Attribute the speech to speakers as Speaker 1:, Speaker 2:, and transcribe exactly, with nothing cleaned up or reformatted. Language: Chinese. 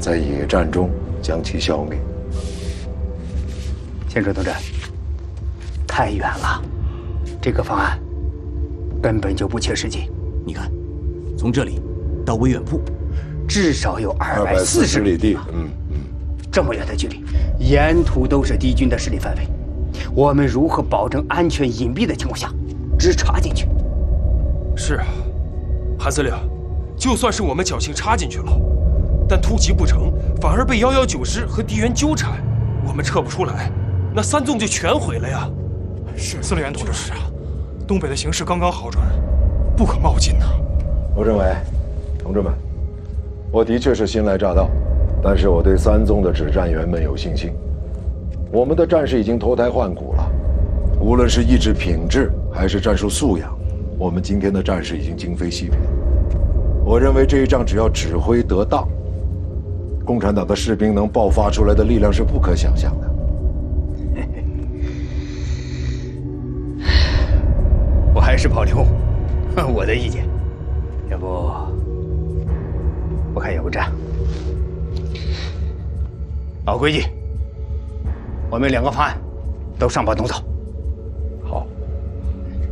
Speaker 1: 在野战中将其消灭。
Speaker 2: 先生同志，太远了，这个方案根本就不切实际。
Speaker 3: 你看，从这里到威远铺，
Speaker 2: 至少有二百四十
Speaker 1: 里地。嗯嗯，
Speaker 2: 这么远的距离，沿途都是敌军的势力范围，我们如何保证安全隐蔽的情况下直插进去？
Speaker 4: 是啊，韩司令，就算是我们侥幸插进去了，但突袭不成，反而被幺幺九师和敌援纠缠，我们撤不出来，那三纵就全毁了呀！
Speaker 5: 是司令员同志，是啊，东北的形势刚刚好转，不可冒进呐。
Speaker 1: 罗政委，同志们，我的确是新来乍到，但是我对三纵的指战员们有信心。我们的战士已经脱胎换骨了，无论是意志品质还是战术素养，我们今天的战士已经今非昔比。我认为这一仗只要指挥得当，共产党的士兵能爆发出来的力量是不可想象的。
Speaker 2: 我还是保留我的意见，要不我看有个这样，老规矩，我们两个方案都上报总草。